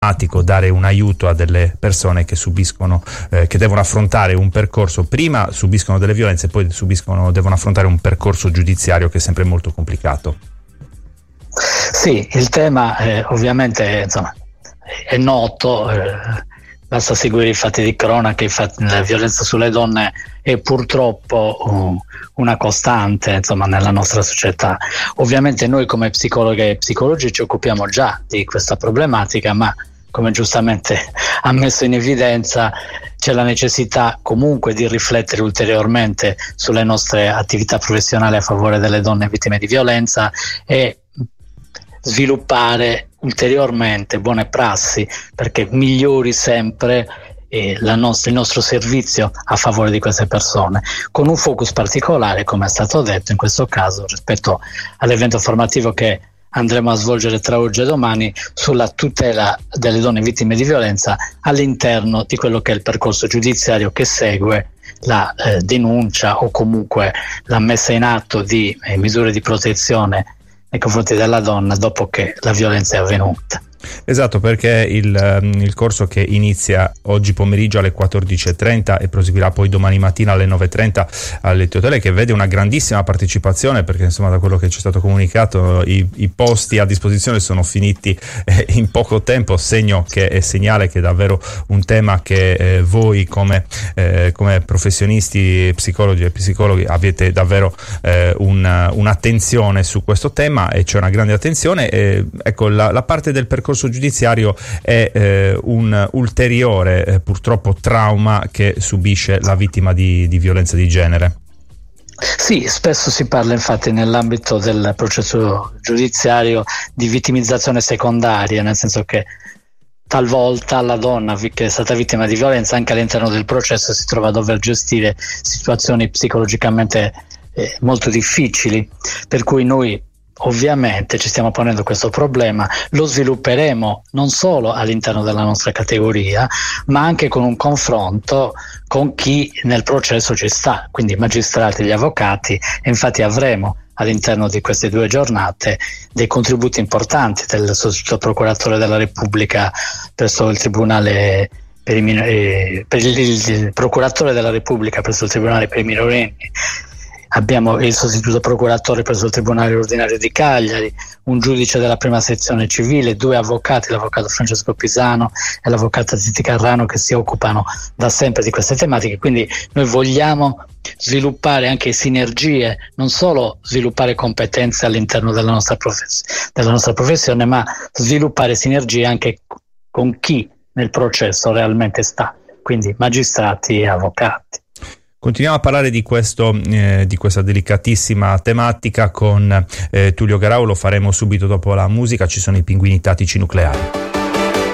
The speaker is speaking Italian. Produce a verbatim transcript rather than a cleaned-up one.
dare un aiuto a delle persone che subiscono, eh, che devono affrontare un percorso, prima subiscono delle violenze, poi subiscono, devono affrontare un percorso giudiziario che è sempre molto complicato. Sì, il tema eh, ovviamente insomma, è noto, eh, basta seguire i fatti di cronaca. Infatti, la violenza sulle donne è purtroppo uh, una costante insomma, nella nostra società. Ovviamente noi come psicologhe e psicologi ci occupiamo già di questa problematica, ma come giustamente ha messo in evidenza c'è la necessità comunque di riflettere ulteriormente sulle nostre attività professionali a favore delle donne vittime di violenza e sviluppare ulteriormente buone prassi perché migliori sempre eh, la nostra, il nostro servizio a favore di queste persone, con un focus particolare, come è stato detto in questo caso, rispetto all'evento formativo che andremo a svolgere tra oggi e domani sulla tutela delle donne vittime di violenza all'interno di quello che è il percorso giudiziario che segue la eh, denuncia o comunque la messa in atto di eh, misure di protezione nei confronti della donna dopo che la violenza è avvenuta. Esatto, perché il, il corso che inizia oggi pomeriggio alle quattordici e trenta e proseguirà poi domani mattina alle nove e trenta alle Teotele, che vede una grandissima partecipazione, perché insomma da quello che ci è stato comunicato i, i posti a disposizione sono finiti eh, in poco tempo, segno che è segnale che è davvero un tema che eh, voi come, eh, come professionisti psicologi e psicologhi avete davvero eh, un, un'attenzione su questo tema, e c'è una grande attenzione. E, ecco, la, la parte del percorso giudiziario è eh, un ulteriore eh, purtroppo trauma che subisce la vittima di, di violenza di genere. Sì, spesso si parla infatti nell'ambito del processo giudiziario di vittimizzazione secondaria, nel senso che talvolta la donna che è stata vittima di violenza anche all'interno del processo si trova a dover gestire situazioni psicologicamente eh, molto difficili, per cui noi ovviamente ci stiamo ponendo questo problema, lo svilupperemo non solo all'interno della nostra categoria, ma anche con un confronto con chi nel processo ci sta, quindi i magistrati e gli avvocati, e infatti avremo all'interno di queste due giornate dei contributi importanti del sostituto procuratore della Repubblica presso il Tribunale per i minori, per il, il procuratore della Repubblica presso il Tribunale per i minorenni. Abbiamo il sostituto procuratore presso il Tribunale ordinario di Cagliari, un giudice della prima sezione civile, due avvocati, l'avvocato Francesco Pisano e l'avvocata Titi Carrano, che si occupano da sempre di queste tematiche. Quindi noi vogliamo sviluppare anche sinergie, non solo sviluppare competenze all'interno della nostra, profes- della nostra professione, ma sviluppare sinergie anche con chi nel processo realmente sta, quindi magistrati e avvocati. Continuiamo a parlare di questo, eh, di questa delicatissima tematica con eh, Tullio Garau, lo faremo subito dopo la musica. Ci sono i Pinguini Tattici Nucleari.